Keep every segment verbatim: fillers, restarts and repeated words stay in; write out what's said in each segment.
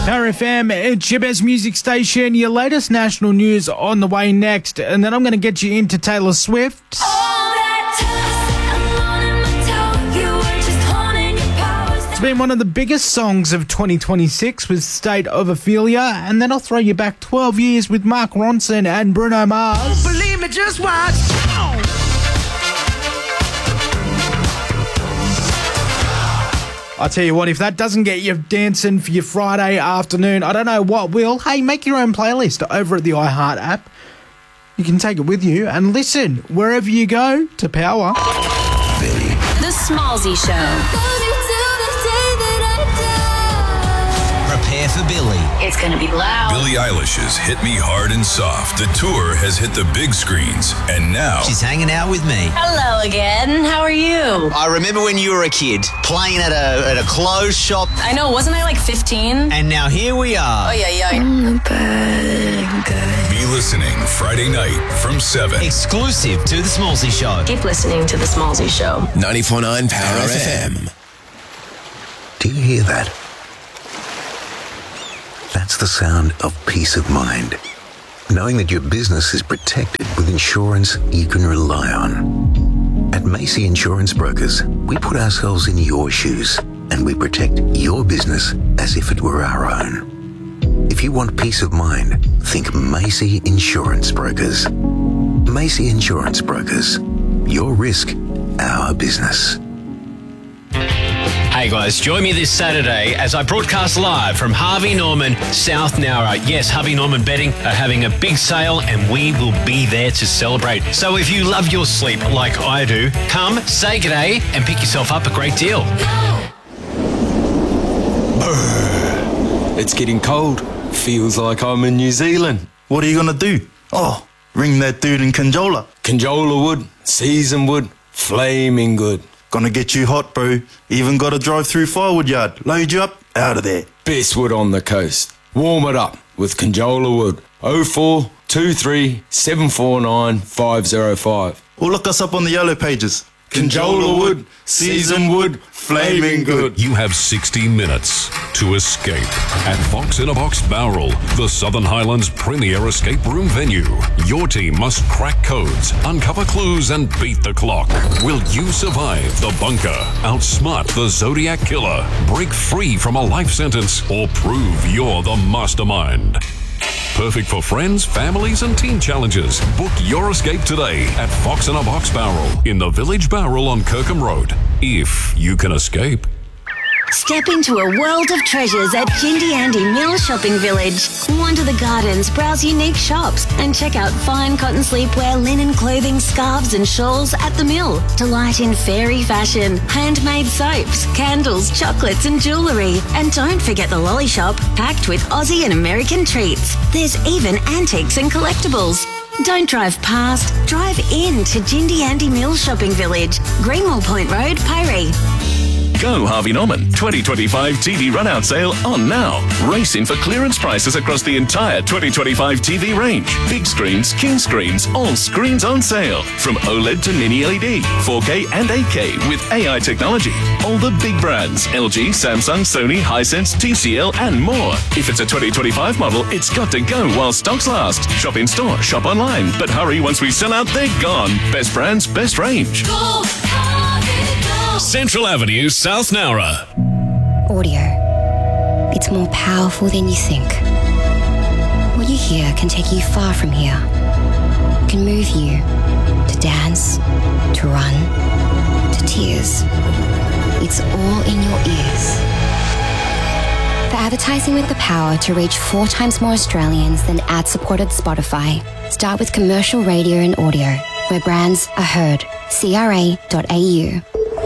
Power F M, it's your best music station. Your latest national news on the way next. And then I'm going to get you into Taylor Swift. It's been one of the biggest songs of twenty twenty-six with State of Ophelia. And then I'll throw you back twelve years with Mark Ronson and Bruno Mars. Believe me, just watch. I tell you what, if that doesn't get you dancing for your Friday afternoon, I don't know what will. Hey, make your own playlist over at the iHeart app. You can take it with you and listen wherever you go to Power. The Smallsy Show. Prepare for Billy. It's going to be loud. Billie Eilish's Hit Me Hard and Soft. The tour has hit the big screens, and now She's hanging out with me. Hello again. How are you? I remember when you were a kid, playing at a at a clothes shop. I know, wasn't I like fifteen? And now here we are. Oh, yeah, yeah. be listening Friday night from seven. Exclusive to The Smallsy Show. Keep listening to The Smallsy Show. ninety-four point nine Power F M. Do you hear that? That's the sound of peace of mind. Knowing that your business is protected with insurance you can rely on. At Macy Insurance Brokers, we put ourselves in your shoes and we protect your business as if it were our own. If you want peace of mind, think Macy Insurance Brokers. Macy Insurance Brokers. Your risk, our business. Hey guys, join me this Saturday as I broadcast live from Harvey Norman, South Nowra. Yes, Harvey Norman Betting are having a big sale and we will be there to celebrate. So if you love your sleep like I do, come, say g'day and pick yourself up a great deal. It's getting cold. Feels like I'm in New Zealand. What are you gonna do? Oh, ring that dude in Conjola. Conjola wood, seasoned wood, flaming good. Gonna get you hot, bro. Even got a drive-through firewood yard. Load you up, out of there. Best wood on the coast. Warm it up with Conjola wood. oh four two three seven four nine five oh five. Or look us up on the yellow pages. Conjola wood, seasoned wood, flaming good. You have sixty minutes to escape at Fox in a Box Bowral, the Southern Highlands' premier escape room venue. Your team must crack codes, uncover clues, and beat the clock. Will you survive the bunker, outsmart the Zodiac Killer, break free from a life sentence, or prove you're the mastermind? Perfect for friends, families, and team challenges. Book your escape today at Fox in a Box Barrel in the Village Barrel on Kirkham Road. If you can escape. Step into a world of treasures at Jindy Andy Mill Shopping Village. Wander the gardens, browse unique shops, and check out fine cotton sleepwear, linen clothing, scarves and shawls at the mill. Delight in fairy fashion, handmade soaps, candles, chocolates and jewellery. And don't forget the lolly shop, packed with Aussie and American treats. There's even antiques and collectibles. Don't drive past, drive in to Jindy Andy Mill Shopping Village, Greenwell Point Road, Piree. Go Harvey Norman twenty twenty-five T V run-out sale on now. Race in for clearance prices across the entire twenty twenty-five T V range. Big screens, king screens, all screens on sale. From OLED to mini L E D, four K and eight K with A I technology. All the big brands, L G, Samsung, Sony, Hisense, T C L and more. If it's a twenty twenty-five model, it's got to go while stocks last. Shop in store, shop online. But hurry, once we sell out, they're gone. Best brands, best range. Go. Central Avenue, South Nowra. Audio. It's more powerful than you think. What you hear can take you far from here. It can move you to dance, to run, to tears. It's all in your ears. For advertising with the power to reach four times more Australians than ad-supported Spotify, start with commercial radio and audio, where brands are heard. C R A dot A U.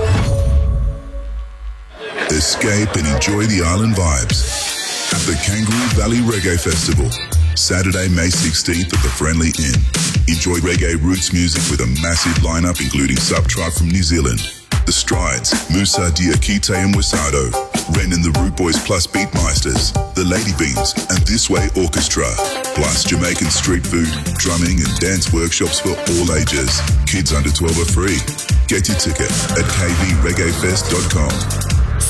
Escape and enjoy the island vibes at the Kangaroo Valley Reggae Festival, Saturday, May sixteenth at the Friendly Inn. Enjoy reggae roots music with a massive lineup including Subtribe from New Zealand, The Strides, Musa Diakite and Wasado, Ren and the Root Boys plus Beatmeisters, The Lady Beans and This Way Orchestra, plus Jamaican street food, drumming and dance workshops for all ages. Kids under twelve are free. Get your ticket at k v reggae fest dot com.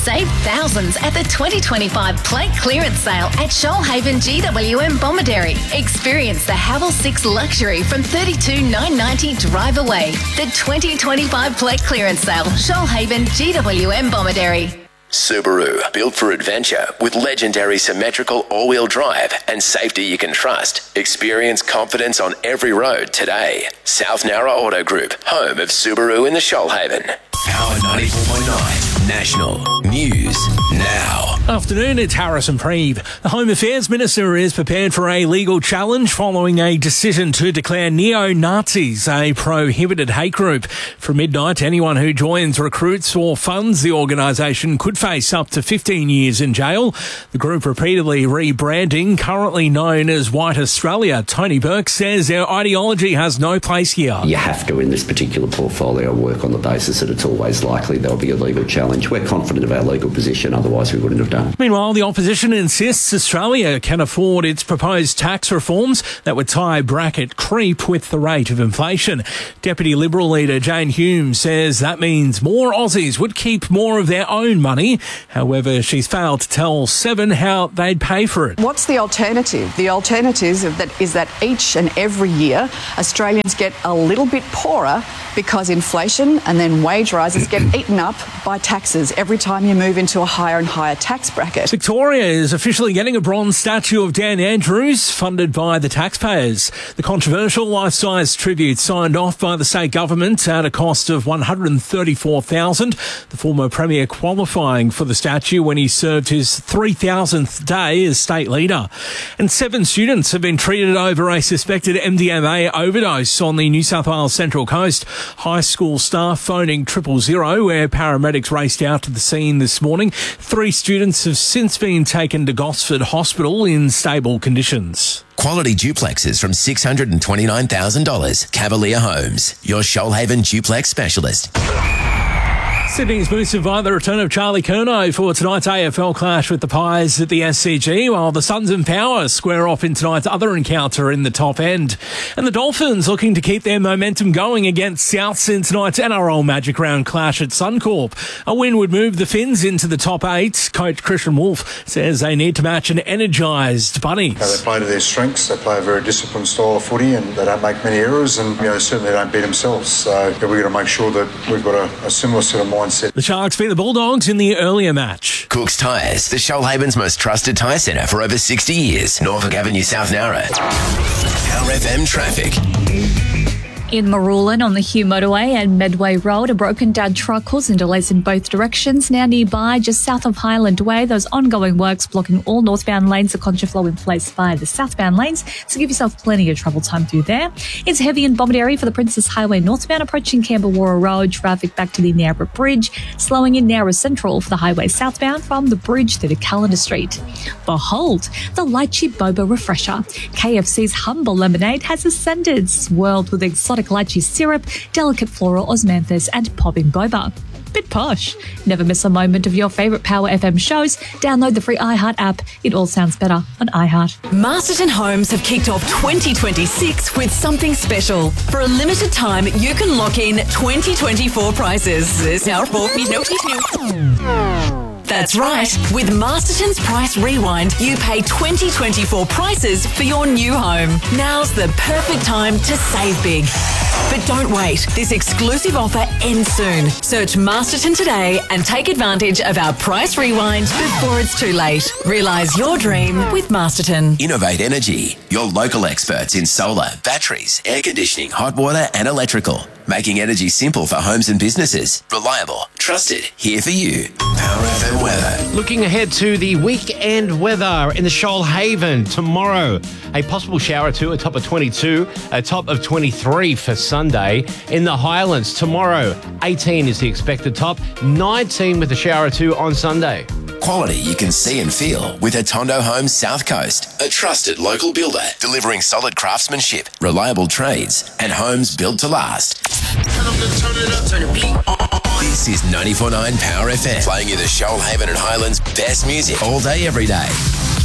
Save thousands at the twenty twenty-five plate clearance sale at Shoalhaven G W M Bomaderry. Experience the Havel six Luxury from thirty-two thousand nine hundred ninety dollars drive away. The twenty twenty-five plate clearance sale, Shoalhaven G W M Bomaderry. Subaru, built for adventure with legendary symmetrical all-wheel drive and safety you can trust. Experience confidence on every road today. South Nowra Auto Group, home of Subaru in the Shoalhaven. Power ninety-four point nine, National News Now. Afternoon, it's Harrison Preeve. The Home Affairs Minister is prepared for a legal challenge following a decision to declare neo-Nazis a prohibited hate group. From midnight, anyone who joins, recruits or funds the organisation could face up to fifteen years in jail. The group repeatedly rebranding, currently known as White Australia. Tony Burke says their ideology has no place here. You have to, in this particular portfolio, work on the basis that it's always likely there'll be a legal challenge. We're confident of our legal position, otherwise we wouldn't have done. Meanwhile, the opposition insists Australia can afford its proposed tax reforms that would tie bracket creep with the rate of inflation. Deputy Liberal leader Jane Hume says that means more Aussies would keep more of their own money. However, she's failed to tell Seven how they'd pay for it. What's the alternative? The alternative is that, is that each and every year Australians get a little bit poorer because inflation and then wage rises get eaten up by taxes every time you move into a higher and higher tax bracket. Victoria is officially getting a bronze statue of Dan Andrews, funded by the taxpayers. The controversial life-size tribute signed off by the state government at a cost of one hundred thirty-four thousand dollars. The former Premier qualifying for the statue when he served his three thousandth day as state leader. And seven students have been treated over a suspected M D M A overdose on the New South Wales Central Coast. High school staff phoning triple zero, where paramedics raced out to the scene this morning. Three students have since been taken to Gosford Hospital in stable conditions. Quality duplexes from six hundred twenty-nine thousand dollars. Cavalier Homes, your Shoalhaven duplex specialist. Sydney's boosted by the return of Charlie Curnow for tonight's A F L clash with the Pies at the S C G, while the Suns and Power square off in tonight's other encounter in the top end. And the Dolphins looking to keep their momentum going against Souths in tonight's N R L Magic Round clash at Suncorp. A win would move the Finns into the top eight. Coach Christian Wolf says they need to match an energised Bunnies. You know, they play to their strengths. They play a very disciplined style of footy, and they don't make many errors, and you know certainly don't beat themselves. So you know, we've got to make sure that we've got a, a similar set of mindset. The Sharks beat the Bulldogs in the earlier match. Cook's Tyres, the Shoalhaven's most trusted tyre centre for over sixty years. Norfolk Avenue, South Nowra. Power F M traffic. In Marulan on the Hugh Motorway and Medway Road, a broken down truck causing delays in both directions. Now nearby, just south of Highland Way, those ongoing works blocking all northbound lanes. The contra flow in place via the southbound lanes, so give yourself plenty of travel time through there. It's heavy in Bomaderry for the Princess Highway northbound approaching Camberwara Road. Traffic back to the Nowra Bridge, slowing in Nowra Central for the highway southbound from the bridge through to Calendar Street. Behold, the Lychee Boba Refresher. K F C's humble lemonade has ascended, swirled with exotic lychee syrup, delicate floral osmanthus and popping boba. Bit posh. Never miss a moment of your favourite Power F M shows. Download the free iHeart app. It all sounds better on iHeart. Masterton Homes have kicked off twenty twenty-six with something special. For a limited time, you can lock in twenty twenty-four prices. This now for That's right. With Masterton's Price Rewind, you pay twenty twenty-four prices for your new home. Now's the perfect time to save big. But don't wait. This exclusive offer ends soon. Search Masterton today and take advantage of our Price Rewind before it's too late. Realise your dream with Masterton. Innovate Energy, your local experts in solar, batteries, air conditioning, hot water and electrical. Making energy simple for homes and businesses. Reliable, trusted, here for you. Power F M weather. Looking ahead to the weekend weather in the Shoalhaven tomorrow. A possible shower or two, a top of twenty-two, a top of twenty-three for Sunday. In the Highlands tomorrow, eighteen is the expected top, nineteen with a shower or two on Sunday. Quality you can see and feel with Atondo Homes South Coast. A trusted local builder delivering solid craftsmanship, reliable trades and homes built to last. This is ninety-four point nine Power F M, playing you the Shoalhaven and Highlands best music all day, every day.